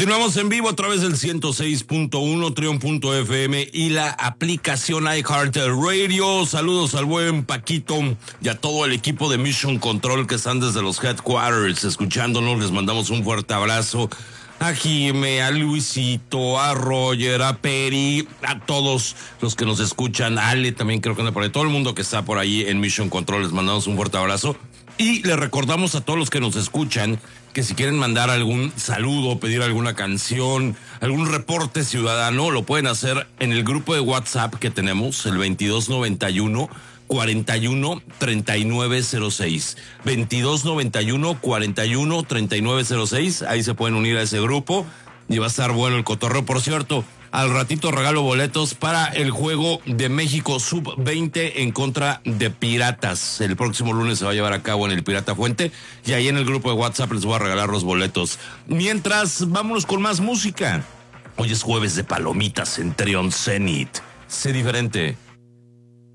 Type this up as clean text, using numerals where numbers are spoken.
Continuamos en vivo a través del 106.1, Trion.fm y la aplicación iHeartRadio. Saludos al buen Paquito y a todo el equipo de Mission Control que están desde los headquarters escuchándonos. Les mandamos un fuerte abrazo a Jime, a Luisito, a Roger, a Peri, a todos los que nos escuchan. Ale también creo que anda por ahí. Todo el mundo que está por ahí en Mission Control, les mandamos un fuerte abrazo. Y le recordamos a todos los que nos escuchan que si quieren mandar algún saludo, pedir alguna canción, algún reporte ciudadano, lo pueden hacer en el grupo de WhatsApp que tenemos, el 2291 41 3906. 2291 41 3906. Ahí se pueden unir a ese grupo y va a estar bueno el cotorreo. Por cierto, al ratito regalo boletos para el juego de México Sub-20 en contra de Piratas. El próximo lunes se va a llevar a cabo en el Pirata Fuente y ahí en el grupo de WhatsApp les voy a regalar los boletos. Mientras, vámonos con más música. Hoy es jueves de palomitas en Trion Zenith. Sé diferente.